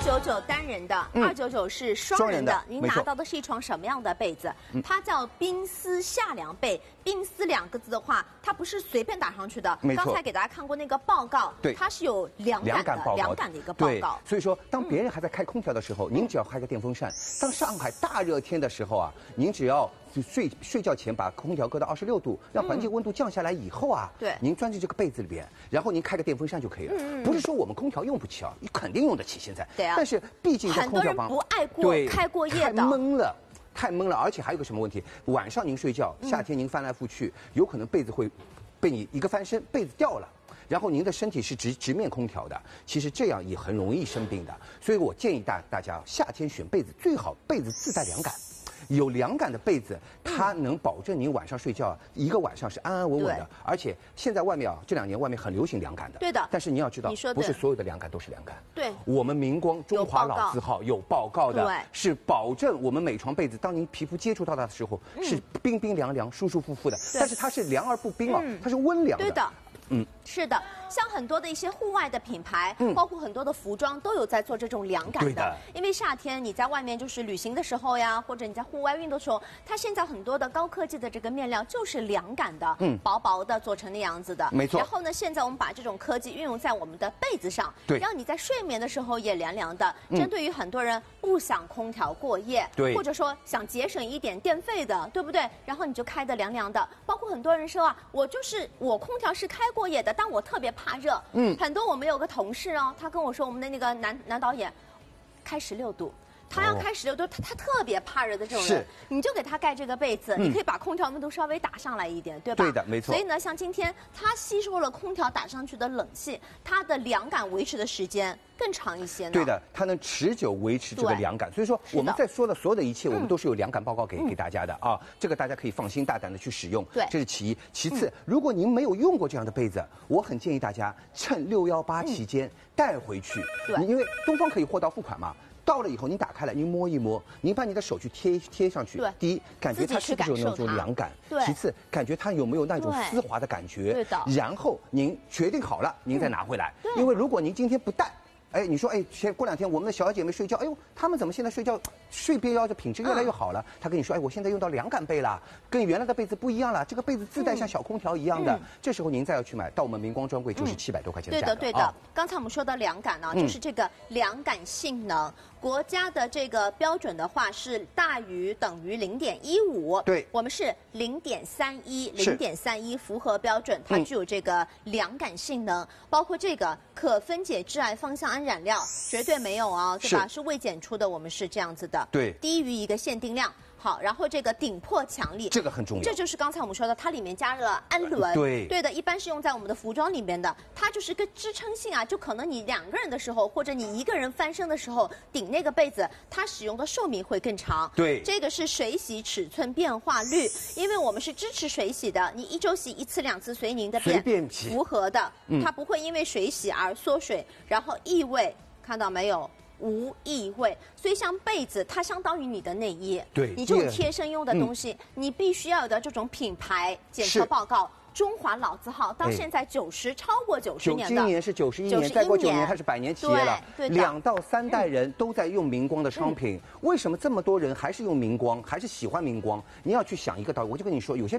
299单人的，299是双人的。您拿到的是一床什么样的被子？它叫冰丝夏凉被。冰丝2个字的话，它不是随便打上去的。 没错。 刚才给大家看过那个报告， 对， 它是有凉感的一个报告。 所以说，当别人还在开空调的时候，您只要开个电风扇。当上海大热天的时候啊，您只要睡觉前把空调搁到26度，让环境温度降下来以后啊， 对， 您钻进这个被子里边，然后您开个电风扇就可以了。不是说我们空调用不起啊，你肯定用得起现在。 对啊。 但是毕竟在空调房， 很多人不爱开过夜的， 太闷了，而且还有个什么问题？晚上您睡觉，夏天您翻来覆去，有可能被子会被你一个翻身，被子掉了。然后您的身体是直面空调的，其实这样也很容易生病的。所以我建议大家夏天选被子最好被子自带凉感。有凉感的被子，它能保证您晚上睡觉一个晚上是安安稳稳的。而且现在外面啊，这2年外面很流行凉感的。 对的。 但是你要知道，不是所有的凉感都是凉感。 对。 我们明光中华老字号有报告的，是保证我们每床被子，当您皮肤接触到它的时候，是冰冰凉凉、舒舒服服的。但是它是凉而不冰啊，它是温凉的。 对的。是的，像很多的一些户外的品牌，包括很多的服装都有在做这种凉感的。因为夏天你在外面就是旅行的时候呀，或者你在户外运动的时候，它现在很多的高科技的这个面料就是凉感的，薄薄的做成那样子的。 没错。 然后呢，现在我们把这种科技运用在我们的被子上， 对， 让你在睡眠的时候也凉凉的。针对于很多人不想空调过夜， 对， 或者说想节省一点电费的，对不对？然后你就开得凉凉的。包括很多人说啊，我空调是开过夜的，但我特别怕热。很多我们有个同事哦，他跟我说，我们的那个男导演开16度。他要开16度，他特别怕热的这种人，你就给他盖这个被子，你可以把空调温度稍微打上来一点，对吧？ 对的，没错。 所以呢，像今天它吸收了空调打上去的冷气，它的凉感维持的时间更长一些呢。 对的，它能持久维持这个凉感。所以说我们在说的所有的一切，我们都是有凉感报告给大家的啊，这个大家可以放心大胆的去使用。 对， 这是其一。其次，如果您没有用过这样的被子，我很建议大家趁618期间带回去。 对， 因为东方可以货到付款嘛。到了以后，您打开来，您摸一摸，您把你的手去贴上去。 对， 第一，感觉它是不是有那种凉感？ 对。 其次，感觉它有没有那种丝滑的感觉？ 对的。 然后您决定好了，您再拿回来。因为如果您今天不带，你说过2天我们的小姐妹睡觉，她们怎么现在睡觉睡边腰的品质越来越好了？她跟你说，我现在用到凉感被了，跟原来的被子不一样了，这个被子自带像小空调一样的。这时候您再要去买，到我们明光专柜就是700多块钱的价格。 对的。刚才我们说到凉感呢，就是这个凉感性能，国家的这个标准的话是大于等于0.15。 对， 我们是0.31，0.31符合标准，它具有这个凉感性能，包括这个可分解致癌芳香胺染料绝对没有啊，对吧？是未检出的，我们是这样子的。 对， 低于一个限定量。好，然后这个顶破强力， 这个很重要。 这就是刚才我们说的，它里面加了氨纶。对的，一般是用在我们的服装里面的，它就是个支撑性啊，就可能你2个人的时候，或者你1个人翻身的时候顶那个被子，它使用的寿命会更长。 对， 这个是水洗尺寸变化率，因为我们是支持水洗的，你1周洗1次2次随您的便，符合的，它不会因为水洗而缩水，然后异味看到没有？无异味，所以像被子，它相当于你的内衣。 对， 你这种贴身用的东西，你必须要有的这种品牌检测报告。中华老字号到现在超过90年的， 今年是91年，再过9年它是100年企业了。 对 2到3代人都在用明光的商品，为什么这么多人还是用明光，还是喜欢明光？你要去想一个道理，我就跟你说，有些